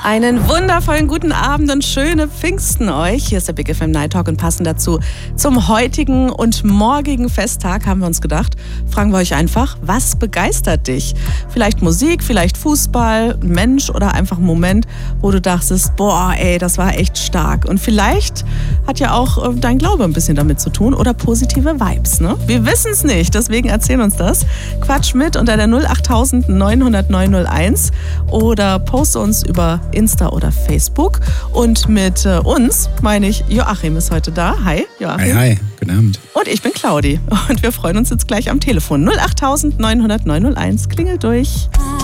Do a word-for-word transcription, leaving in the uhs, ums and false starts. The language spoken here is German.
Einen wundervollen guten Abend und schöne Pfingsten euch. Hier ist der Big F M Night Talk und passend dazu zum heutigen und morgigen Festtag haben wir uns gedacht, fragen wir euch einfach, was begeistert dich? Vielleicht Musik, vielleicht Fußball, ein Mensch oder einfach ein Moment, wo du dachtest, boah ey, das war echt stark. Und vielleicht hat ja auch dein Glaube ein bisschen damit zu tun oder positive Vibes, ne? Wir wissen es nicht, deswegen erzähl uns das. Quatsch mit unter der null acht neun null null neun null eins oder poste uns über Insta oder Facebook. Und mit äh, uns meine ich, Joachim ist heute da. Hi, Joachim. Hi, hi, guten Abend. Und ich bin Claudi. Und wir freuen uns jetzt gleich am Telefon. null acht neun null null neun null eins klingelt durch.